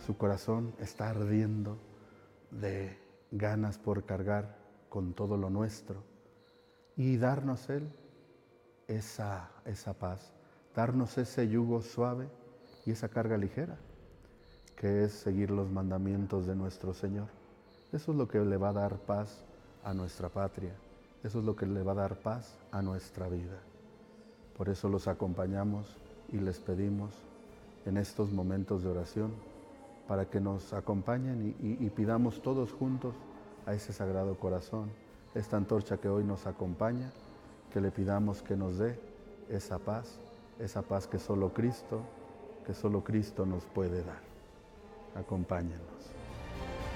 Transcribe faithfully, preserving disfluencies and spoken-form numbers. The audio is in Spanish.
su corazón está ardiendo de ganas por cargar con todo lo nuestro y darnos Él esa, esa paz, darnos ese yugo suave y esa carga ligera, que es seguir los mandamientos de nuestro Señor. Eso es lo que le va a dar paz a nuestra patria, eso es lo que le va a dar paz a nuestra vida. Por eso los acompañamos y les pedimos en estos momentos de oración para que nos acompañen y, y, y pidamos todos juntos a ese Sagrado Corazón, esta antorcha que hoy nos acompaña, que le pidamos que nos dé esa paz, esa paz que solo Cristo, que solo Cristo nos puede dar. Acompáñenos.